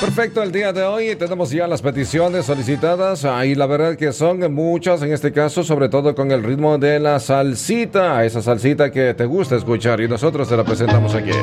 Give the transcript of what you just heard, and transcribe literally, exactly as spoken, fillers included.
Perfecto, el día de hoy tenemos ya las peticiones solicitadas ah, y la verdad que son muchas en este caso, sobre todo con el ritmo de la salsita, esa salsita que te gusta escuchar y nosotros te la presentamos aquí.